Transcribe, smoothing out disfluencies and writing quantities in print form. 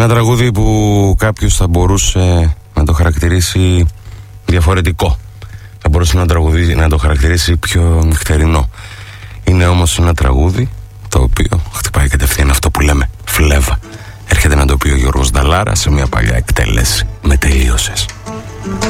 Ένα τραγούδι που κάποιος θα μπορούσε να το χαρακτηρίσει διαφορετικό. Θα μπορούσε να το χαρακτηρίσει πιο νυχτερινό. Είναι όμως ένα τραγούδι το οποίο χτυπάει κατευθείαν αυτό που λέμε φλέβα. Έρχεται να το πει ο Γιώργος Νταλάρα σε μια παλιά εκτέλεση. Με τελείωσες.